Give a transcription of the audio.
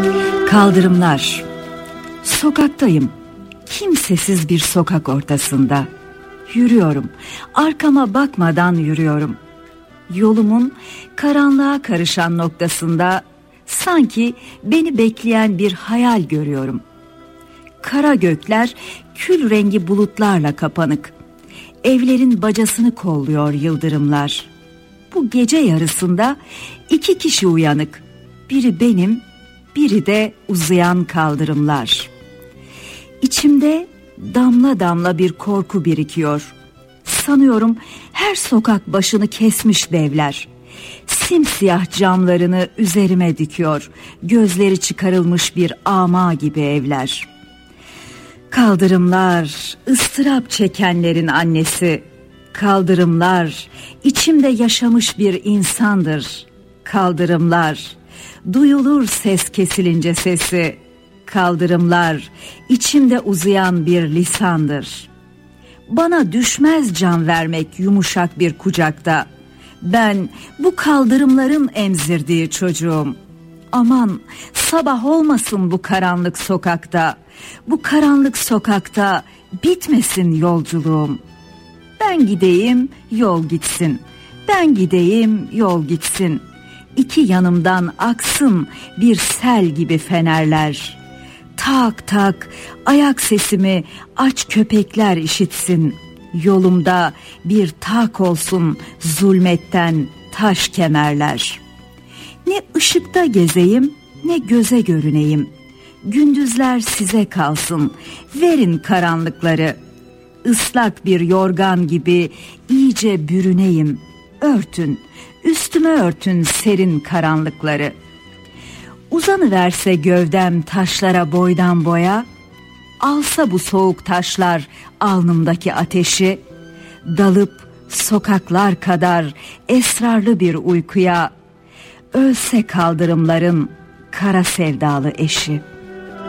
Kaldırımlar. Sokaktayım. Kimsesiz bir sokak ortasında. Yürüyorum. Arkama bakmadan yürüyorum. Yolumun karanlığa karışan noktasında sanki beni bekleyen bir hayal görüyorum. Kara gökler kül rengi bulutlarla kapanık. Evlerin bacasını kolluyor yıldırımlar. Bu gece yarısında 2 kişi uyanık. Biri benim, biri de uzayan kaldırımlar. İçimde damla damla bir korku birikiyor. Sanıyorum her sokak başını kesmiş devler. Simsiyah camlarını üzerime dikiyor. Gözleri çıkarılmış bir ama gibi evler. Kaldırımlar, ıstırap çekenlerin annesi. Kaldırımlar, içimde yaşamış bir insandır. Kaldırımlar, duyulur ses kesilince sesi. Kaldırımlar, içimde uzayan bir lisandır. Bana düşmez can vermek yumuşak bir kucakta. Ben bu kaldırımların emzirdiği çocuğum. Aman sabah olmasın bu karanlık sokakta. Bu karanlık sokakta bitmesin yolculuğum. Ben gideyim, yol gitsin. Ben gideyim, yol gitsin. İki yanımdan aksın bir sel gibi fenerler. Tak tak ayak sesimi aç köpekler işitsin. Yolumda bir tak olsun zulmetten taş kemerler. Ne ışıkta gezeyim, ne göze görüneyim. Gündüzler size kalsın, verin karanlıkları. Islak bir yorgan gibi iyice bürüneyim. Örtün, üstüme örtün serin karanlıkları. Uzanıverse gövdem taşlara boydan boya, alsa bu soğuk taşlar alnımdaki ateşi, dalıp sokaklar kadar esrarlı bir uykuya, ölse kaldırımların kara sevdalı eşi.